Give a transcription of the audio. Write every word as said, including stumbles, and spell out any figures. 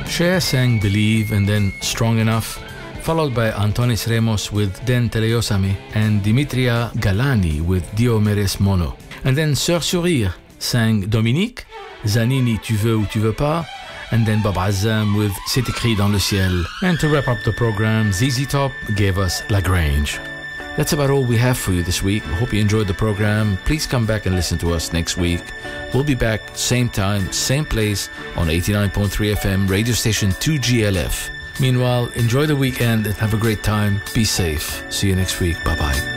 Cher sang Believe and then Strong Enough, followed by Antonis Remos with Den Teleosami and Dimitria Galani with Dio Meres Mono. And then Sœur Sourire sang Dominique, Zanini Tu veux ou tu veux pas, and then Bob Azzam with C'est écrit dans le ciel. And to wrap up the program, Z Z Top gave us La Grange. That's about all we have for you this week. I hope you enjoyed the program. Please come back and listen to us next week. We'll be back same time, same place on eighty-nine point three F M, radio station two G L F. Meanwhile, enjoy the weekend and have a great time. Be safe. See you next week. Bye-bye.